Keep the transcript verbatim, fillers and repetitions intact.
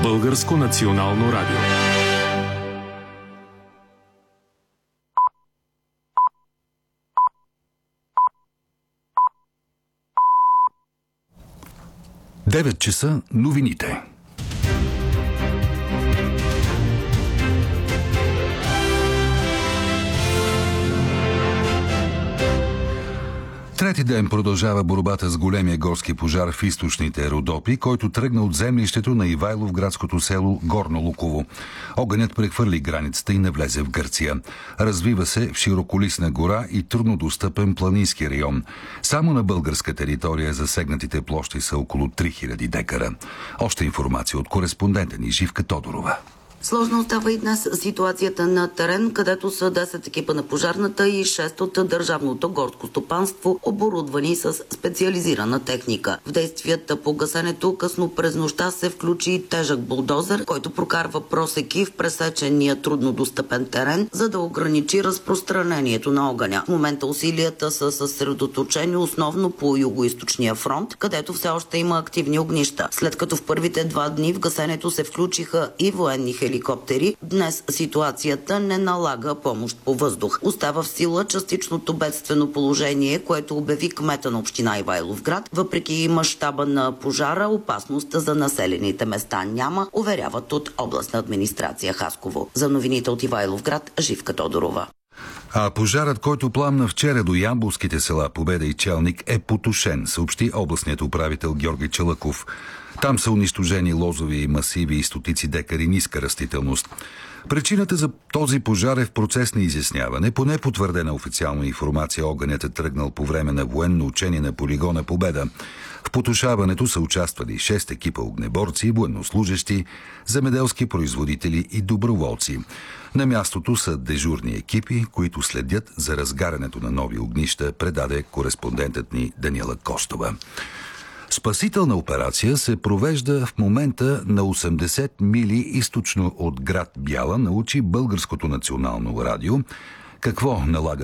Българско национално радио. девет часа новините. Трети ден продължава борбата с големия горски пожар в източните Родопи, който тръгна от землището на Ивайловградското село Горно Луково. Огънят прехвърли границата и навлезе в Гърция. Развива се в широколисна гора и труднодостъпен планински район. Само на българска територия засегнатите площи са около три хиляди декара. Още информация от кореспондента ни Живка Тодорова. Сложно остава и днес ситуацията на терен, където са десет екипа на пожарната и шест от Държавното горско стопанство, оборудвани с специализирана техника. В действията по гасенето късно през нощта се включи и тежък булдозер, който прокарва просеки в пресечения труднодостъпен терен, за да ограничи разпространението на огъня. В момента усилията са съсредоточени основно по югоизточния фронт, където все още има активни огнища. След като в първите два дни в гасенето се включиха и военни хеликоптери, днес ситуацията не налага помощ по въздух. Остава в сила частичното бедствено положение, което обяви кмета на община Ивайловград. Въпреки мащаба на пожара, опасност за населените места няма, уверяват от областна администрация Хасково. За новините от Ивайловград, Живка Тодорова. А пожарът, който пламна вчера до ямболските села Победа и Челник, е потушен, съобщи областният управител Георги Чалъков. Там са унищожени лозови масиви и стотици декари ниска растителност. Причината за този пожар е в процес на изясняване. По непотвърдена официална информация, огънят е тръгнал по време на военно учение на полигона Победа. В потушаването са участвали шест екипа огнеборци, военнослужещи, земеделски производители и доброволци. На мястото са дежурни екипи, които следят за разгарянето на нови огнища, предаде кореспондентът ни Даниела Костова. Спасителна операция се провежда в момента на осемдесет мили източно от град Бяла, научи Българското национално радио. Какво налага